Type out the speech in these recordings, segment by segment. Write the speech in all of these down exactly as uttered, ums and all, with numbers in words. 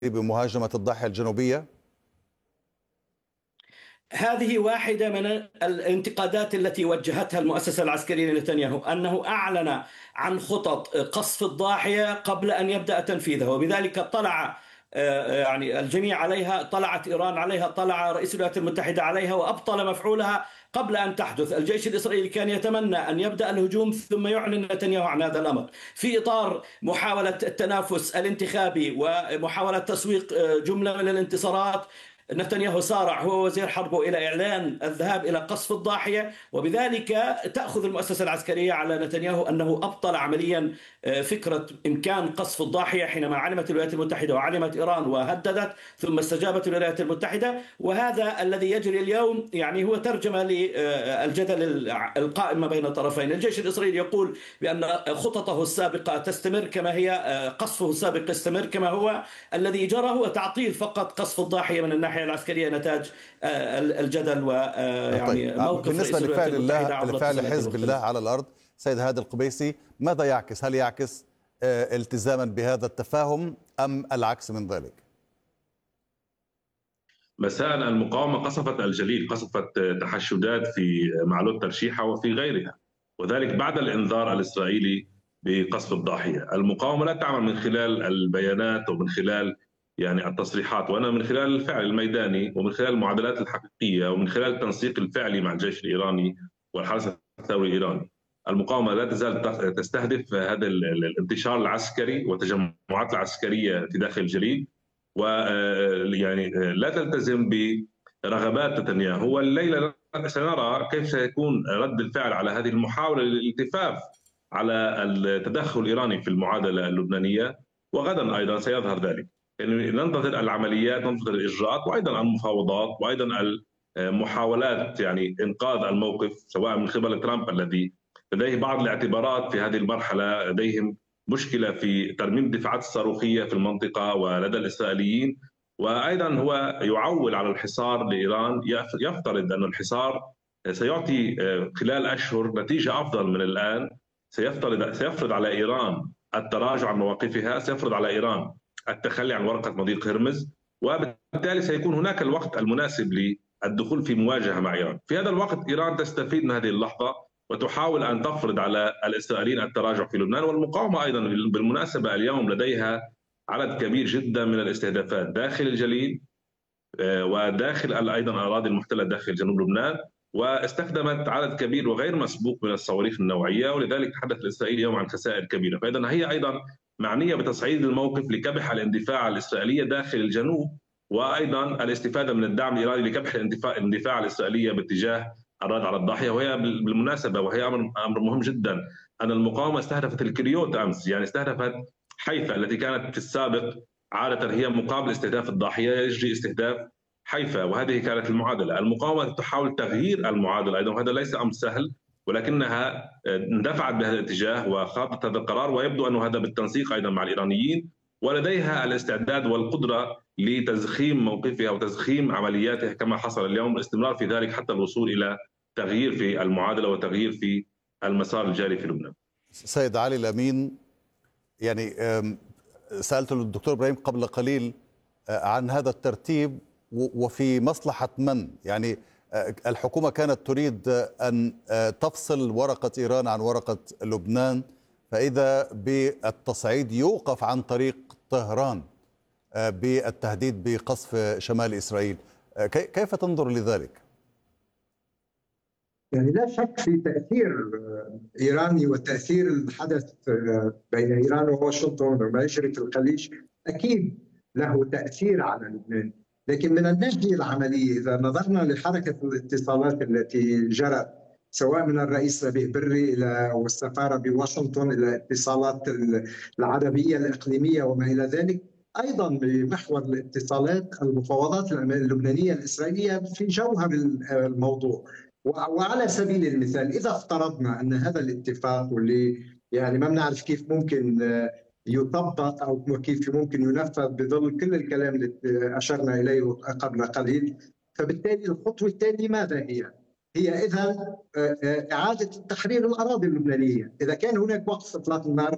بمهاجمة الضاحية الجنوبية؟ هذه واحدة من الانتقادات التي وجهتها المؤسسة العسكرية لنتنياهو، أنه أعلن عن خطط قصف الضاحية قبل أن يبدأ تنفيذها، وبذلك طلع يعني الجميع عليها، طلعت إيران عليها، طلع رئيس الولايات المتحدة عليها، وأبطل مفعولها قبل أن تحدث. الجيش الإسرائيلي كان يتمنى أن يبدأ الهجوم ثم يعلن نتنياهو عن هذا الأمر في إطار محاولة التنافس الانتخابي ومحاولة تسويق جملة من الانتصارات. نتنياهو سارع هو وزير حربه إلى إعلان الذهاب إلى قصف الضاحية، وبذلك تأخذ المؤسسة العسكرية على نتنياهو أنه أبطل عمليا فكرة إمكان قصف الضاحية حينما علمت الولايات المتحدة وعلمت إيران وهددت، ثم استجابت الولايات المتحدة. وهذا الذي يجري اليوم يعني هو ترجمة للجدل القائم ما بين الطرفين. الجيش الإسرائيلي يقول بأن خططه السابقة تستمر كما هي، قصفه السابق يستمر كما هو، الذي جرى هو تعطيل فقط قصف الضاحية من الناحية العسكرية نتاج الجدل ويعني طيب. موقف بالنسبة لفعل الله لفعل حزب الله على الأرض، سيد هادي القبيسي، ماذا يعكس؟ هل يعكس التزاما بهذا التفاهم أم العكس من ذلك؟ مساء. المقاومة قصفت الجليل، قصفت تحشدات في معلول ترشيحة وفي غيرها، وذلك بعد الإنذار الإسرائيلي بقصف الضاحية. المقاومة لا تعمل من خلال البيانات ومن خلال يعني التصريحات، وأنا من خلال الفعل الميداني ومن خلال المعادلات الحقيقية ومن خلال التنسيق الفعلي مع الجيش الإيراني والحرس الثوري الإيراني. المقاومة لا تزال تستهدف هذا الانتشار العسكري والتجمعات العسكرية في داخل الجليل، ويعني لا تلتزم برغبات نتنياهو. والليلة سنرى كيف سيكون رد الفعل على هذه المحاولة للالتفاف على التدخل الإيراني في المعادلة اللبنانية، وغدا أيضا سيظهر ذلك. يعني ننتظر العمليات، ننتظر الإجراءات، وأيضا المفاوضات، وأيضا المحاولات يعني إنقاذ الموقف، سواء من قبل ترامب الذي لديه بعض الاعتبارات في هذه المرحلة، لديهم مشكلة في ترميم الدفاعات الصاروخية في المنطقة ولدى الإسرائيليين، وأيضا هو يعول على الحصار لإيران. يفترض أن الحصار سيعطي خلال أشهر نتيجة أفضل من الآن. سيفترض سيفرض على إيران التراجع عن مواقفها، سيفرض على إيران التخلي عن ورقة مضيق هرمز، وبالتالي سيكون هناك الوقت المناسب للدخول في مواجهة مع إيران. في هذا الوقت إيران تستفيد من هذه اللحظة وتحاول أن تفرض على الإسرائيليين التراجع في لبنان. والمقاومة أيضا بالمناسبة اليوم لديها عدد كبير جدا من الاستهدافات داخل الجليل وداخل أيضا الأراضي المحتلة داخل جنوب لبنان، واستخدمت عدد كبير وغير مسبوق من الصواريخ النوعية، ولذلك تحدث الإسرائيلي اليوم عن خسائر كبيرة. فإذا هي أيضا معنية بتصعيد الموقف لكبح الاندفاع الإسرائيلية داخل الجنوب، وأيضا الاستفادة من الدعم الإيراني لكبح الاندفاع الإسرائيلية باتجاه الرد على الضاحية. وهي بالمناسبة وهي أمر مهم جدا أن المقاومة استهدفت الكريوت أمس، يعني استهدفت حيفا التي كانت في السابق عادة هي مقابل استهداف الضاحية يجري استهداف حيفا، وهذه كانت المعادلة. المقاومة تحاول تغيير المعادلة أيضا، وهذا ليس أمر سهل، ولكنها اندفعت بهذا الاتجاه وخاضت هذا القرار، ويبدو أن هذا بالتنسيق أيضا مع الإيرانيين، ولديها الاستعداد والقدرة لتزخيم موقفها وتزخيم عملياتها كما حصل اليوم، الاستمرار في ذلك حتى الوصول إلى تغيير في المعادلة وتغيير في المسار الجاري في لبنان. سيد علي الأمين، يعني سألت الدكتور إبراهيم قبل قليل عن هذا الترتيب وفي مصلحة من؟ يعني الحكومة كانت تريد أن تفصل ورقة إيران عن ورقة لبنان، فإذا بالتصعيد يوقف عن طريق طهران بالتهديد بقصف شمال إسرائيل. كيف تنظر لذلك؟ يعني لا شك في تأثير إيراني وتأثير الحدث بين إيران وواشنطن وما يجري في الخليج أكيد له تأثير على لبنان. لكن من الناحية العملية إذا نظرنا لحركة الاتصالات التي جرت سواء من الرئيس ربيع بري إلى والسفارة بواشنطن إلى الاتصالات العربية الإقليمية وما إلى ذلك، أيضا بمحور الاتصالات المفاوضات اللبنانية الإسرائيلية في جوهر الموضوع. وعلى سبيل المثال إذا افترضنا أن هذا الاتفاق واللي يعني ما بنعرف كيف ممكن يطبق أو كيف ممكن ينفذ بظل كل الكلام اللي أشرنا إليه قبل قليل، فبالتالي الخطوة التالية ماذا هي؟ هي إذا إعادة تحرير الأراضي اللبنانية. إذا كان هناك وقف إطلاق النار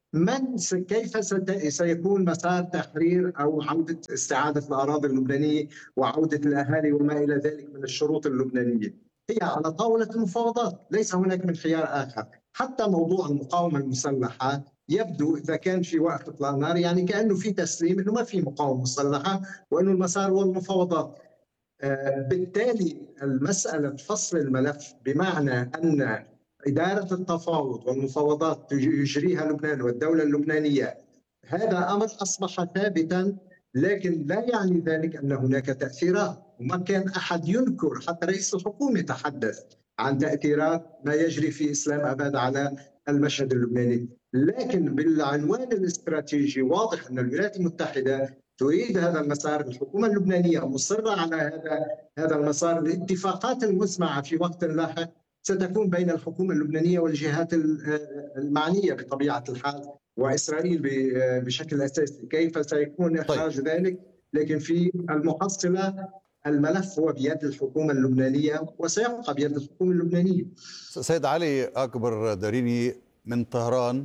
من كيف سيكون مسار تحرير أو عودة استعادة الأراضي اللبنانية وعودة الأهالي وما إلى ذلك من الشروط اللبنانية. هي على طاولة المفاوضات، ليس هناك من خيار آخر. حتى موضوع المقاومة المسلحة يبدو إذا كان في وقف إطلاق نار يعني كأنه في تسليم إنه ما في مقاومة مسلحة وإنه المسار هو المفاوضات. بالتالي المسألة فصل الملف بمعنى أن إدارة التفاوض والمفاوضات يجريها لبنان والدولة اللبنانية، هذا أمر أصبح ثابتا، لكن لا يعني ذلك أن هناك تأثيرات. وما كان أحد ينكر، حتى رئيس الحكومة تحدث عن تأثيرات ما يجري في إسلام أباد على المشهد اللبناني. لكن بالعنوان الاستراتيجي واضح أن الولايات المتحدة تريد هذا المسار، الحكومة اللبنانية مصرة على هذا هذا المسار. الاتفاقات المسمعة في وقت لاحق ستكون بين الحكومة اللبنانية والجهات المعنية بطبيعة الحال وإسرائيل بشكل أساسي. كيف سيكون إخراج طيب. ذلك؟ لكن في المحصلة الملف هو بيد الحكومة اللبنانية وسيبقى بيد الحكومة اللبنانية. سيد علي أكبر داريني من طهران،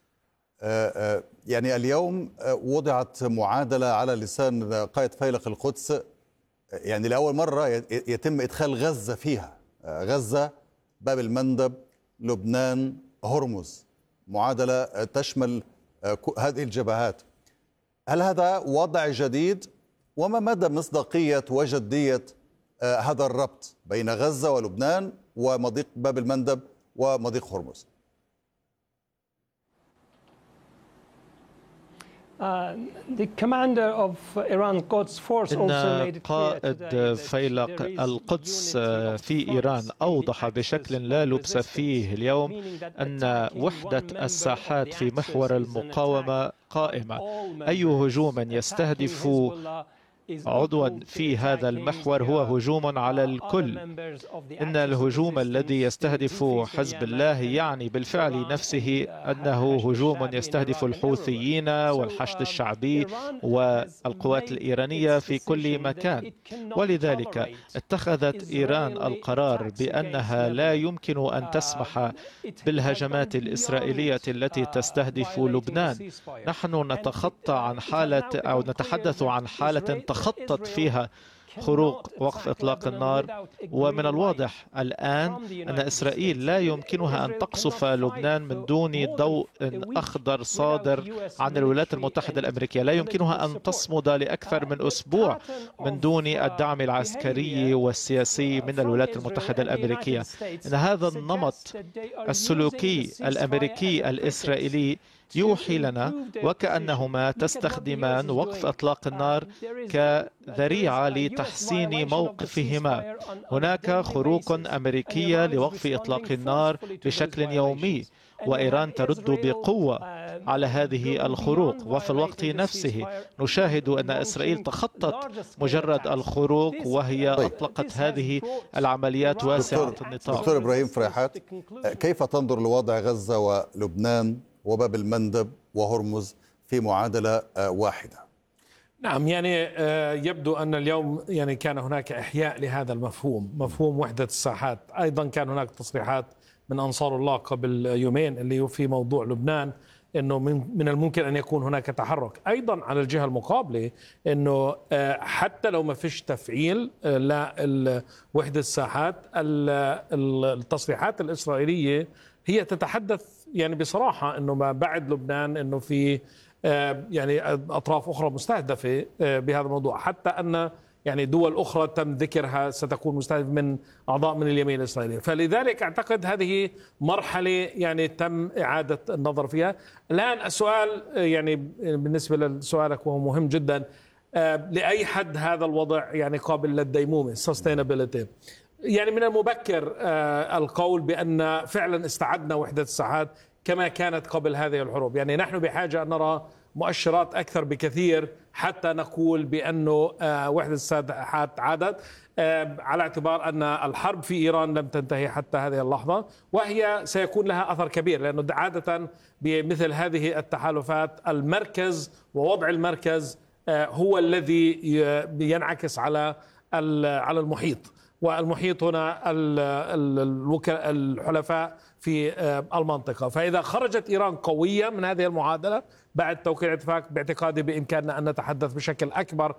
يعني اليوم وضعت معادلة على لسان قائد فيلق القدس، يعني لأول مرة يتم إدخال غزة فيها، غزة، باب المندب، لبنان، هرمز، معادلة تشمل هذه الجبهات. هل هذا وضع جديد؟ وما مدى مصداقية وجدية هذا الربط بين غزة ولبنان ومضيق باب المندب ومضيق هرمز؟ إن قائد فيلق القدس في إيران أوضح بشكل لا لبس فيه اليوم أن وحدة الساحات في محور المقاومة قائمة. أي هجوم يستهدف عضوا في هذا المحور هو هجوم على الكل. إن الهجوم الذي يستهدف حزب الله يعني بالفعل نفسه أنه هجوم يستهدف الحوثيين والحشد الشعبي والقوات الإيرانية في كل مكان. ولذلك اتخذت إيران القرار بأنها لا يمكن أن تسمح بالهجمات الإسرائيلية التي تستهدف لبنان. نحن نتخطى عن حالة أو نتحدث عن حالة تخطت فيها خروق وقف إطلاق النار، ومن الواضح الآن أن إسرائيل لا يمكنها أن تقصف لبنان من دون ضوء أخضر صادر عن الولايات المتحدة الأمريكية. لا يمكنها أن تصمد لأكثر من أسبوع من دون الدعم العسكري والسياسي من الولايات المتحدة الأمريكية. إن هذا النمط السلوكي الأمريكي الإسرائيلي يوحي لنا وكأنهما تستخدمان وقف إطلاق النار كذريعة لتحسين موقفهما. هناك خروق أمريكية لوقف إطلاق النار بشكل يومي، وإيران ترد بقوة على هذه الخروق. وفي الوقت نفسه نشاهد أن إسرائيل تخطت مجرد الخروق وهي أطلقت هذه العمليات واسعة النطاق. دكتور إبراهيم فريحات، كيف تنظر لوضع غزة ولبنان وباب المندب وهرمز في معادلة واحدة؟ نعم، يعني يبدو أن اليوم يعني كان هناك إحياء لهذا المفهوم، مفهوم وحدة الساحات. أيضا كان هناك تصريحات من أنصار الله قبل يومين اللي في موضوع لبنان أنه من الممكن أن يكون هناك تحرك. أيضا على الجهة المقابلة أنه حتى لو ما فيش تفعيل لوحدة الساحات، التصريحات الإسرائيلية هي تتحدث يعني بصراحة أنه ما بعد لبنان أنه في يعني أطراف أخرى مستهدفة بهذا الموضوع، حتى أن يعني دول أخرى تم ذكرها ستكون مستهدفة من أعضاء من اليمين الإسرائيلي. فلذلك أعتقد هذه مرحلة يعني تم إعادة النظر فيها. الآن السؤال يعني بالنسبة لسؤالك وهو مهم جدا، لأي حد هذا الوضع يعني قابل للديمومة sustainability؟ يعني من المبكر القول بأن فعلا استعدنا وحدة الساحات كما كانت قبل هذه الحروب. يعني نحن بحاجة أن نرى مؤشرات أكثر بكثير حتى نقول بأنه وحدة الساحات عادت، على اعتبار أن الحرب في إيران لم تنتهي حتى هذه اللحظة، وهي سيكون لها أثر كبير، لأنه عادة بمثل هذه التحالفات المركز ووضع المركز هو الذي ينعكس على على المحيط. والمحيط هنا الحلفاء في المنطقة. فإذا خرجت إيران قوية من هذه المعادلة بعد توقيع الاتفاق، باعتقادي بإمكاننا أن نتحدث بشكل أكبر